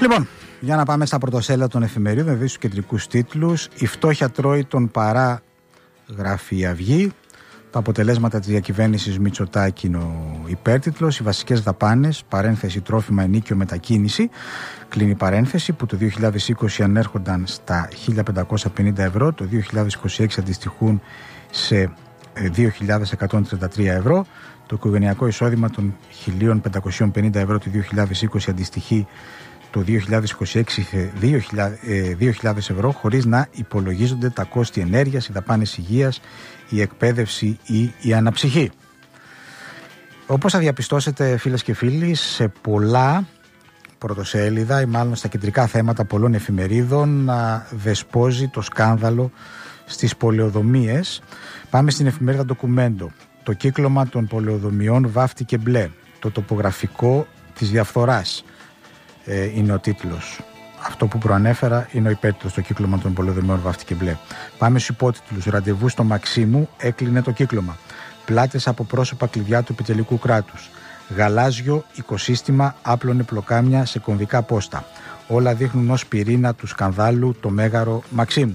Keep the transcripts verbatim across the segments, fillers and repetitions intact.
Λοιπόν, για να πάμε στα πρωτοσέλιδα των εφημερίδων, δηλαδή στους κεντρικούς τίτλους. Η φτώχεια τρώει τον παρά, γράφει η Αυγή. Τα αποτελέσματα της διακυβέρνησης Μητσοτάκη είναι ο υπέρτιτλος. Οι βασικές δαπάνες, παρένθεση τρόφιμα, ενίκιο, μετακίνηση, κλείνει παρένθεση, που το δύο χιλιάδες είκοσι ανέρχονταν στα χίλια πεντακόσια πενήντα ευρώ, το δύο χιλιάδες είκοσι έξι αντιστοιχούν σε δύο χιλιάδες εκατόν τριάντα τρία ευρώ. Το οικογενειακό εισόδημα των χίλια πεντακόσια πενήντα ευρώ του δύο χιλιάδες είκοσι αντιστοιχεί το δύο χιλιάδες είκοσι έξι σε δύο χιλιάδες ευρώ, χωρίς να υπολογίζονται τα κόστη ενέργειας, οι δαπάνες υγείας, η εκπαίδευση ή η αναψυχή. Όπως θα διαπιστώσετε, φίλες και φίλοι, σε πολλά πρωτοσέλιδα ή μάλλον στα κεντρικά θέματα πολλών εφημερίδων να δεσπόζει το σκάνδαλο στις πολεοδομίες. Πάμε στην εφημερίδα Ντοκουμέντο. Το κύκλωμα των πολεοδομιών βάφτηκε μπλε. Το τοπογραφικό της διαφθοράς ε, είναι ο τίτλος. Αυτό που προανέφερα είναι ο υπέρτιτλος. Το κύκλωμα των πολεοδομιών βάφτηκε μπλε. Πάμε στους υπότιτλους. Ραντεβού στο Μαξίμου, έκλεινε το κύκλωμα. Πλάτες από πρόσωπα κλειδιά του επιτελικού κράτους. Γαλάζιο οικοσύστημα άπλωνε πλοκάμια σε κομβικά πόστα. Όλα δείχνουν ως πυρήνα του σκανδάλου το μέγαρο Μαξίμου.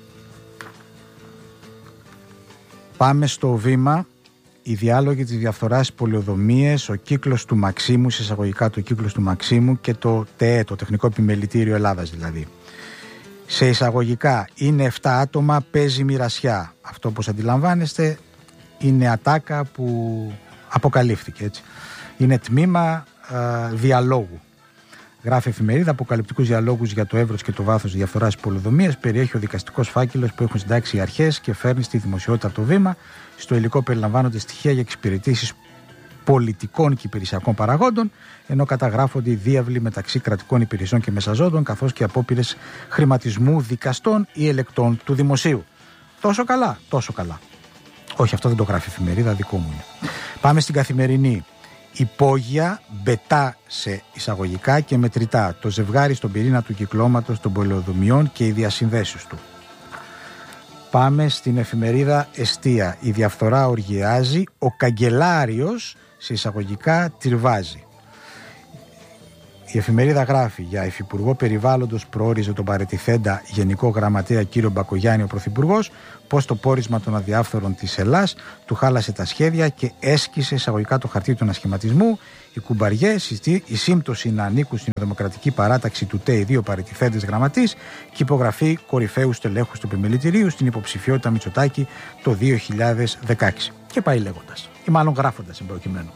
Πάμε στο Βήμα. Οι διάλογοι της διαφθοράς στις πολεοδομίες, ο κύκλος του Μαξίμου, σε εισαγωγικά το κύκλος του Μαξίμου και το ΤΕΕ, το Τεχνικό Επιμελητήριο Ελλάδας δηλαδή. Σε εισαγωγικά είναι επτά άτομα, παίζει μοιρασιά. Αυτό, όπως αντιλαμβάνεστε, είναι ατάκα που αποκαλύφθηκε, έτσι. Είναι τμήμα α, διαλόγου. Γράφει εφημερίδα, αποκαλυπτικούς διαλόγους για το εύρος και το βάθος διαφθοράς στις πολεοδομίες. Περιέχει ο δικαστικός φάκελος που έχουν συντάξει οι αρχές και φέρνει στη δημοσιότητα από το Βήμα. Στο υλικό περιλαμβάνονται στοιχεία για εξυπηρετήσεις πολιτικών και υπηρεσιακών παραγόντων, ενώ καταγράφονται οι διάβλοι μεταξύ κρατικών υπηρεσιών και μεσαζόντων, καθώς και απόπειρες χρηματισμού δικαστών ή ελεκτών του δημοσίου. Τόσο καλά, τόσο καλά. Όχι, αυτό δεν το γράφει η εφημερίδα, δικό μου είναι. Πάμε στην Καθημερινή. Υπόγεια μπετά σε εισαγωγικά και μετρητά. Το ζευγάρι στον πυρήνα του κυκλώματος των πολεοδομιών και οι διασυνδέσεις του. Πάμε στην εφημερίδα Εστία. Η διαφθορά οργιάζει, ο καγκελάριος σε εισαγωγικά τριβάζει. Η εφημερίδα γράφει: για υφυπουργό περιβάλλοντος προόριζε τον παρετηθέντα Γενικό Γραμματέα κύριο Μπακογιάννη ο Πρωθυπουργός, πως το πόρισμα των αδιάφθορων της Ελλάς του χάλασε τα σχέδια και έσκησε εισαγωγικά το χαρτί του ανασχηματισμού. Οι κουμπαριές, η σύμπτωση να ανήκουν στην Δημοκρατική Παράταξη του ΤΕΙ, δύο παρετηθέντες γραμματείς και υπογραφή κορυφαίου στελέχους του επιμελητηρίου στην υποψηφιότητα Μητσοτάκη το δύο χιλιάδες δεκαέξι. Και πάει λέγοντας, ή μάλλον γράφοντας εμπροκειμένου.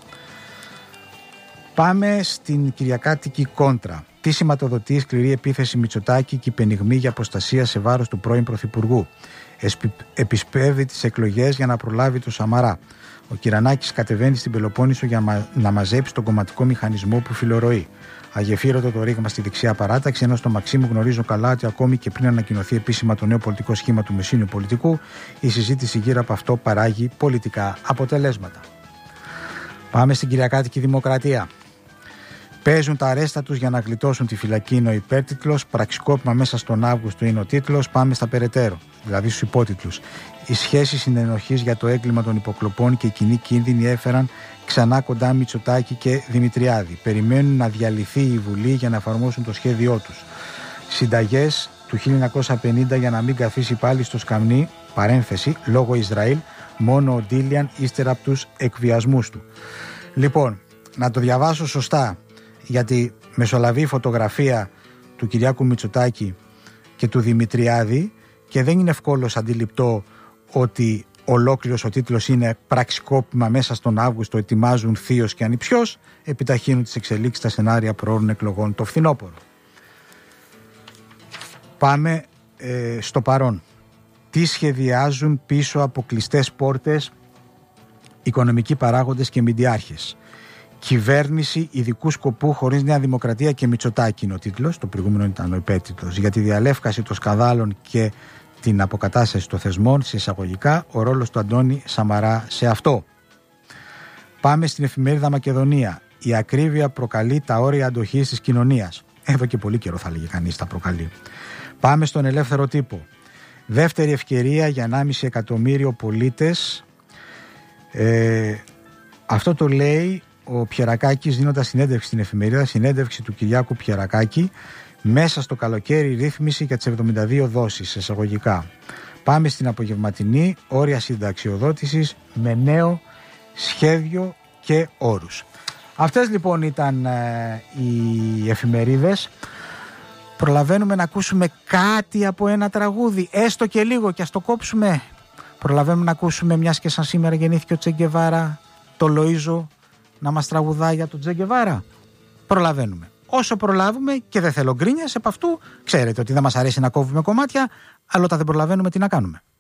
Πάμε στην κυριακάτικη κόντρα. Τι σηματοδοτεί σκληρή επίθεση Μητσοτάκη και υπενιγμή για αποστασία σε βάρος του πρώην Πρωθυπουργού. Επισπεύδει τις εκλογές για να προλάβει το Σαμαρά. Ο Κυρανάκης κατεβαίνει στην Πελοπόννησο για μα... να μαζέψει τον κομματικό μηχανισμό που φιλορροεί. Αγεφύρωτο το ρήγμα στη δεξιά παράταξη, ενώ στο Μαξίμου γνωρίζω καλά ότι ακόμη και πριν ανακοινωθεί επίσημα το νέο πολιτικό σχήμα του μεσίνου πολιτικού, η συζήτηση γύρω από αυτό παράγει πολιτικά αποτελέσματα. Πάμε στην κυριακάτικη Δημοκρατία. Παίζουν τα αρέστα τους για να γλιτώσουν τη φυλακή, είναι ο υπέρτιτλος. Πραξικόπημα μέσα στον Αύγουστο είναι ο τίτλος. Πάμε στα περαιτέρω, δηλαδή στους υπότιτλους. Οι σχέσεις συνενοχής για το έγκλημα των υποκλοπών και οι κοινοί κίνδυνοι έφεραν ξανά κοντά Μητσοτάκη και Δημητριάδη. Περιμένουν να διαλυθεί η Βουλή για να εφαρμόσουν το σχέδιό τους. Συνταγές του χίλια εννιακόσια πενήντα για να μην καθίσει πάλι στο σκαμνί, παρένθεση, λόγω Ισραήλ, μόνο ο Ντίλιαν ύστερα από τους εκβιασμούς του. Λοιπόν, να το διαβάσω σωστά, γιατί μεσολαβεί η φωτογραφία του Κυριάκου Μητσοτάκη και του Δημητριάδη και δεν είναι ευκόλως αντιληπτό ότι ολόκληρος ο τίτλος είναι πραξικόπημα μέσα στον Αύγουστο, ετοιμάζουν θείος και ανιψιός, επιταχύνουν τις εξελίξεις στα σενάρια προώρων εκλογών το φθινόπωρο. Πάμε ε, στο παρόν. Τι σχεδιάζουν πίσω από κλειστές πόρτες οικονομικοί παράγοντες και μηντιάρχες. Κυβέρνηση ειδικού σκοπού χωρίς Νέα Δημοκρατία και Μητσοτάκη είναι ο τίτλος. Το προηγούμενο ήταν ο υπέτιτλος. Για τη διαλεύκαση των σκανδάλων και την αποκατάσταση των θεσμών, σε εισαγωγικά, ο ρόλος του Αντώνη Σαμαρά σε αυτό. Πάμε στην εφημερίδα Μακεδονία. Η ακρίβεια προκαλεί τα όρια αντοχής της κοινωνίας. Εδώ και πολύ καιρό θα λέγει κανείς τα προκαλεί. Πάμε στον Ελεύθερο Τύπο. Δεύτερη ευκαιρία για ενάμιση εκατομμύριο πολίτες. Ε, αυτό το λέει ο Πιερακάκης, δίνοντας συνέντευξη στην εφημερίδα, συνέντευξη του Κυριάκου Πιερακάκη, μέσα στο καλοκαίρι ρύθμιση για τις εβδομήντα δύο δόσεις εισαγωγικά. Πάμε στην απογευματινή, όρια συνταξιοδότησης με νέο σχέδιο και όρους. Αυτές λοιπόν ήταν ε, οι εφημερίδες. Προλαβαίνουμε να ακούσουμε κάτι από ένα τραγούδι, έστω και λίγο, και ας το κόψουμε. Προλαβαίνουμε να ακούσουμε, μιας και σαν σήμερα γεννήθηκε ο Τσε Γκεβάρα, το Λοΐζο να μας τραγουδάει για τον Τσε Γκεβάρα. Προλαβαίνουμε. Όσο προλάβουμε, και δεν θέλω γκρίνιας επ' αυτού, ξέρετε ότι δεν μας αρέσει να κόβουμε κομμάτια, αλλά όταν δεν προλαβαίνουμε τι να κάνουμε.